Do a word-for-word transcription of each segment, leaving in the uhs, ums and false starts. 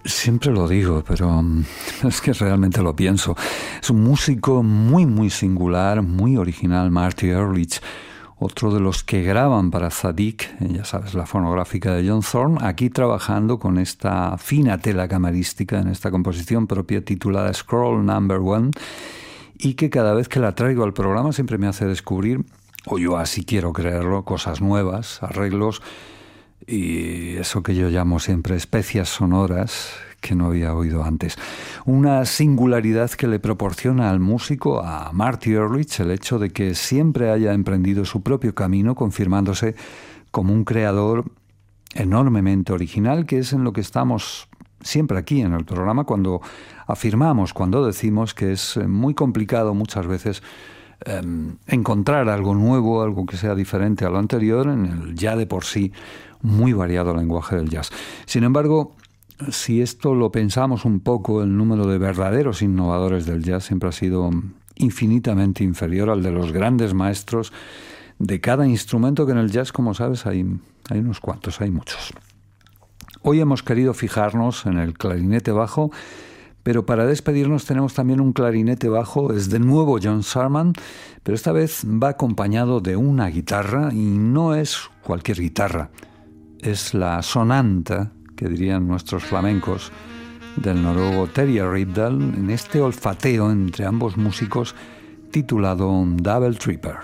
Siempre lo digo, pero es que realmente lo pienso. Es un músico muy, muy singular, muy original, Marty Ehrlich, otro de los que graban para Tzadik, ya sabes, la fonográfica de John Thorne, aquí trabajando con esta fina tela camarística en esta composición propia titulada Scroll Number One, y que cada vez que la traigo al programa siempre me hace descubrir, o yo así quiero creerlo, cosas nuevas, arreglos, y eso que yo llamo siempre especias sonoras que no había oído antes. Una singularidad que le proporciona al músico, a Marty Ehrlich, el hecho de que siempre haya emprendido su propio camino, confirmándose como un creador enormemente original, que es en lo que estamos siempre aquí en el programa cuando afirmamos, cuando decimos que es muy complicado muchas veces eh, encontrar algo nuevo, algo que sea diferente a lo anterior en el ya de por sí muy variado lenguaje del jazz. Sin embargo, si esto lo pensamos un poco, el número de verdaderos innovadores del jazz siempre ha sido infinitamente inferior al de los grandes maestros de cada instrumento, que en el jazz, como sabes, hay, hay unos cuantos, hay muchos. Hoy hemos querido fijarnos en el clarinete bajo, pero para despedirnos tenemos también un clarinete bajo. Es de nuevo John Sarman, pero esta vez va acompañado de una guitarra, y no es cualquier guitarra. Es la sonanta, que dirían nuestros flamencos, del noruego Terje Rypdal, en este olfateo entre ambos músicos titulado Double Tripper.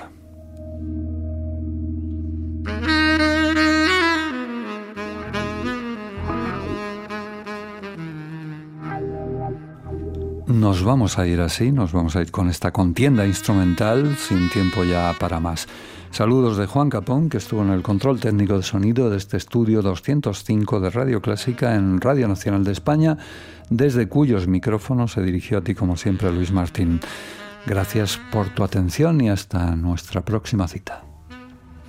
Nos vamos a ir así, nos vamos a ir con esta contienda instrumental, sin tiempo ya para más. Saludos de Juan Capón, que estuvo en el control técnico de sonido de este estudio doscientos cinco de Radio Clásica en Radio Nacional de España, desde cuyos micrófonos se dirigió a ti, como siempre, Luis Martín. Gracias por tu atención y hasta nuestra próxima cita.